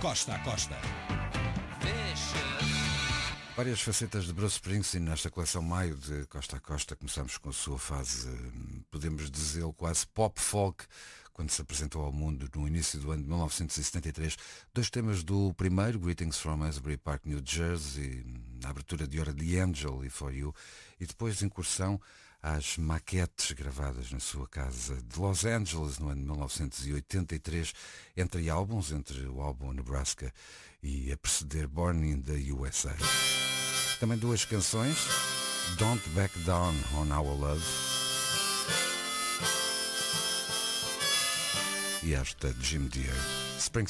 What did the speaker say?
Costa a Costa. Várias facetas de Bruce Springsteen nesta coleção Maio de Costa a Costa. Começamos com a sua fase, podemos dizê-lo, quase pop-folk, quando se apresentou ao mundo no início do ano de 1973. Dois temas do primeiro, Greetings from Asbury Park, New Jersey, na abertura de hora de Angel e For You, e depois de incursão às maquetes gravadas na sua casa de Los Angeles no ano de 1983, entre álbuns, entre o álbum Nebraska e a preceder Born in the USA. Também duas canções, Don't Back Down on Our Love e esta de Jim Deere.